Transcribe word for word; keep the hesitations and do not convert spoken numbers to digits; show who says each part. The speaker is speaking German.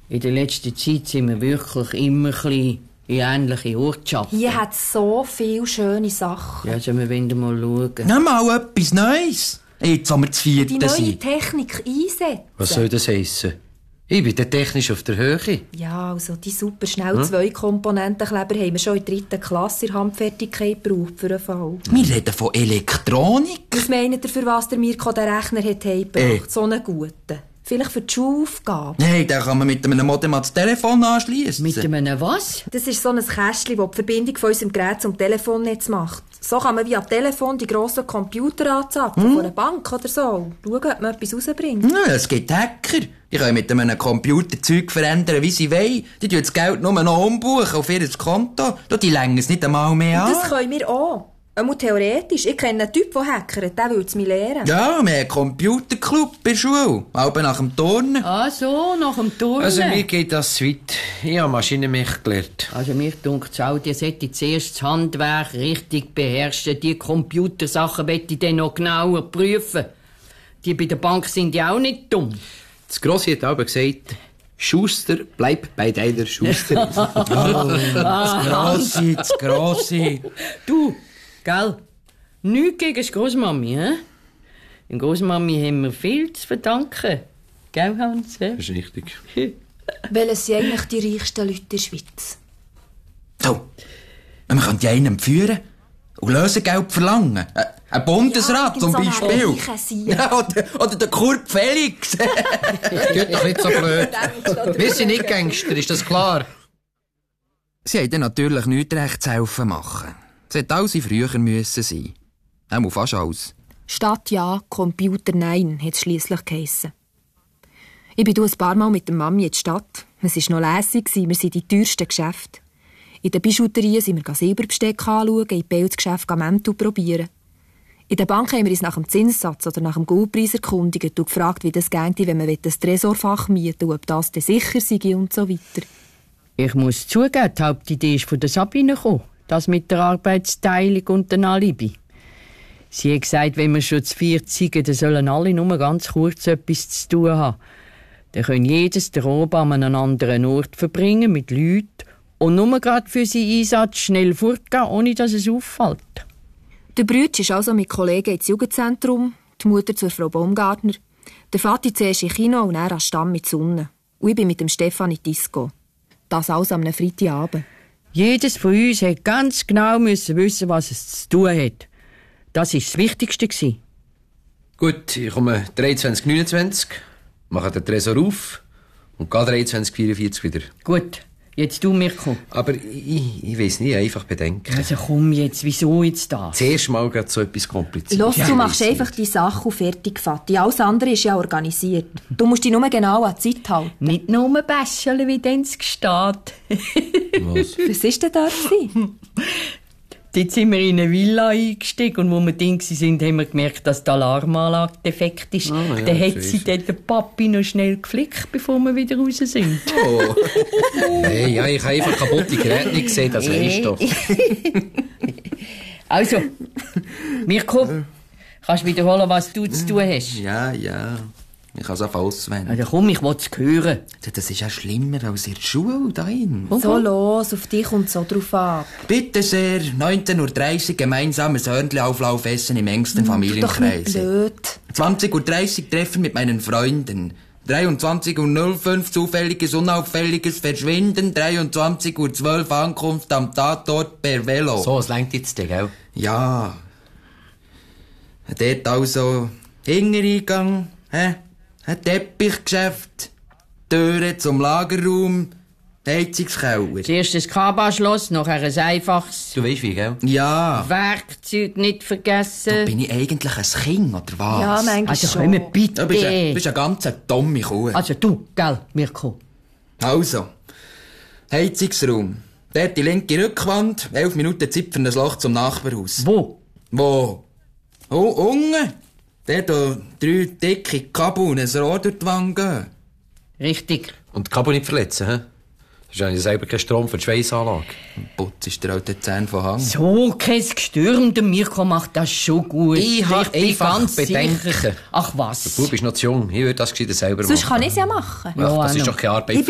Speaker 1: In der letzten Zeit sind wir wirklich immer ein bisschen in ähnliche Ortschaften.
Speaker 2: Hier hat es so viele schöne Sachen.
Speaker 1: Ja, also wir wollen mal schauen.
Speaker 3: Nimm mal etwas Neues. Jetzt, wo wir zu vierten
Speaker 2: Die neue
Speaker 3: sind.
Speaker 2: Technik einsetzen.
Speaker 4: Was soll das heissen? Ich bin dann technisch auf der Höhe.
Speaker 2: Ja, also die super schnell hm? Zwei-Komponenten-Kleber haben wir schon in der dritten Klasse in der Handfertigkeit gebraucht für einen Fall.
Speaker 3: Wir reden von Elektronik.
Speaker 2: Was meint ihr, für was der Mirko den Rechner hat heimgebracht?
Speaker 3: Äh.
Speaker 2: So einen guten? Vielleicht für die Schulaufgabe?
Speaker 3: Nein, den kann man mit einem Modem ans Telefon anschliessen.
Speaker 1: Mit einem was?
Speaker 2: Das ist so ein Kästchen, das die Verbindung von unserem Gerät zum Telefonnetz macht. So kann man via Telefon die grossen Computer anzapfen, hm? von einer Bank oder so. Schauen, ob man etwas rausbringt.
Speaker 3: Ja, es gibt Hacker. Die können mit einem Computer Zeug verändern, wie sie wollen. Die tun das Geld nur noch umbuchen auf ihr Konto. Die längen es nicht einmal mehr an.
Speaker 2: Das können wir auch. Einmal theoretisch. Ich kenne einen Typ, der hackert. Der will es mir lehren.
Speaker 3: Ja, wir haben einen Computerclub bei der Schule. Halb nach dem Turnen.
Speaker 1: Ah, so, nach dem Turnen.
Speaker 4: Also mir geht das zu weit. Ich habe Maschinenmech gelernt.
Speaker 1: Also mir dunkt auch, ihr solltet zuerst das Handwerk richtig beherrschen. Die Computersachen möchte ich dann noch genauer prüfen. Die bei der Bank sind ja auch nicht dumm.
Speaker 4: Das Grossi hat aber gesagt, Schuster, bleib bei deiner Schuster.
Speaker 3: Oh, das Grossi, das Grossi.
Speaker 1: Du, gell? Nichts gegen die Grossmami, hä? Der Grossmami haben wir viel zu verdanken. Gell, Hans? Hä?
Speaker 4: Das ist richtig.
Speaker 2: Welches sind eigentlich die reichsten Leute in der Schweiz?
Speaker 3: So, man könnte ja einen entführen und Lösegeld verlangen. Ein Bundesrat
Speaker 2: ja,
Speaker 3: zum Beispiel.
Speaker 2: So
Speaker 3: ja, oder, oder der Kurt Felix.
Speaker 4: Das geht doch nicht so blöd. Wir sind nicht Gangster, ist das klar?
Speaker 3: Sie hätten natürlich nichts recht zu helfen machen. Es hätte alles wie früher müssen sein. Auch fast alles.
Speaker 2: Stadt ja, Computer nein, hat es schliesslich geheissen. Ich bin ein paar Mal mit der Mami in die Stadt. Es war noch lässig, wir sind in die teuersten Geschäfte. In den Bijouterien sind wir Silberbesteck anschauen, in Pelzgeschäfte Mäntel probieren. In der Bank haben wir uns nach dem Zinssatz oder nach dem Goldpreis erkundigt und gefragt, wie das gähnte, wenn man ein Tresorfach mieten will, ob das dann sicher sei und so weiter.
Speaker 1: Ich muss zugeben, die Hauptidee ist von der Sabine gekommen. Das mit der Arbeitsteilung und dem Alibi. Sie hat gesagt, wenn wir schon zu viert sind, dann sollen alle nur ganz kurz etwas zu tun haben. Dann können jedes den Abend an einem anderen Ort verbringen, mit Leuten, und nur gerade für seinen Einsatz schnell fortgehen, ohne dass es auffällt.
Speaker 2: Der Brütsch ist also mit Kollegen ins Jugendzentrum, die Mutter zur Frau Baumgartner, der Vati zuerst im Kino und er an Stamm mit Sonne. Und ich bin mit dem Stefan in die Disco. Das alles am Freitagabend.
Speaker 1: Jedes von uns musste ganz genau wissen, was es zu tun hat. Das war das Wichtigste.
Speaker 4: Gut, ich komme dreiundzwanzig neunundzwanzig, mache den Tresor auf und gehe dreiundzwanzig vierundvierzig wieder.
Speaker 1: Gut, jetzt du, Mirko.
Speaker 4: Aber ich, ich weiss nicht, einfach bedenken.
Speaker 1: Also komm jetzt, wieso jetzt das?
Speaker 4: Zuerst mal geht so etwas kompliziert.
Speaker 2: Los,
Speaker 4: ja,
Speaker 2: du machst einfach die Sache und fertig, Vati. Alles andere ist ja organisiert. Du musst dich nur genau an die Zeit halten.
Speaker 1: Nicht nur bäscheln, wie denn es steht.
Speaker 4: Was?
Speaker 2: Was war denn dort?
Speaker 1: Dort sind wir in eine Villa eingestiegen und wo wir drin waren, haben wir gemerkt, dass die Alarmanlage defekt ist.
Speaker 4: Ah, ja,
Speaker 1: dann hat sie dort den Papi noch schnell geflickt, bevor wir wieder raus sind.
Speaker 4: Oh. Hey, ja, ich habe einfach kaputte Geräte nicht gesehen, das weisst du.
Speaker 1: Also, Mirko, kannst du wiederholen, was du zu tun hast?
Speaker 3: Ja, ja. Ich kann es auch auswählen.
Speaker 1: Also komm, ich will es hören.
Speaker 3: Das ist ja schlimmer als in der Schule dahin.
Speaker 2: So los, auf dich kommt so drauf ab.
Speaker 3: Bitte sehr, neunzehn Uhr dreißig gemeinsames Hörnli-Auflaufessen im engsten
Speaker 2: Doch nicht
Speaker 3: Familienkreis.
Speaker 2: blöd.
Speaker 3: zwanzig Uhr dreißig Treffen mit meinen Freunden. dreiundzwanzig Uhr null fünf zufälliges, unauffälliges Verschwinden. dreiundzwanzig Uhr zwölf Ankunft am Tatort per Velo.
Speaker 4: So, es reicht jetzt, gell?
Speaker 3: Ja. Dort also Hintereingang, hä? Ein Teppichgeschäft, Türe zum Lagerraum, Heizungskeller.
Speaker 1: Zuerst ein Kabaschloss, nachher ein einfaches.
Speaker 4: Du weisst wie, gell?
Speaker 3: Ja.
Speaker 1: Werkzeug nicht vergessen.
Speaker 3: Bin ich eigentlich ein Kind, oder was?
Speaker 2: Ja, manchmal
Speaker 1: Also
Speaker 2: schon.
Speaker 1: komm wir bitte.
Speaker 3: Du bist eine, bist eine ganz dumme Kuh.
Speaker 1: Also du, gell, Mirko.
Speaker 3: Also, Heizungsraum. Dort die linke Rückwand, elf Minuten Zeit für ein Loch zum Nachbarhaus.
Speaker 1: Wo?
Speaker 3: Wo? Oh, unten. Dort, wo drei dicke Kabel und ein Rohr durch die Wand gehen.
Speaker 1: Richtig.
Speaker 4: Und die Kabel nicht verletzen, hä? Das ist ja selber kein Strom für die Schweissanlage.
Speaker 3: Putz ist der alte Zähne von Hang.
Speaker 1: So, kein Gestürm, der Mirko macht das schon gut.
Speaker 4: Ich hab
Speaker 1: bin
Speaker 4: einfach
Speaker 1: ganz
Speaker 4: Bedenken.
Speaker 1: sicher. Ach was.
Speaker 4: Du bist noch zu jung, ich würde das gescheiter selber
Speaker 2: Sonst
Speaker 4: machen.
Speaker 2: kann ich es ja machen.
Speaker 4: Ach, das
Speaker 1: Ja,
Speaker 4: ist
Speaker 1: noch.
Speaker 4: doch keine Arbeit.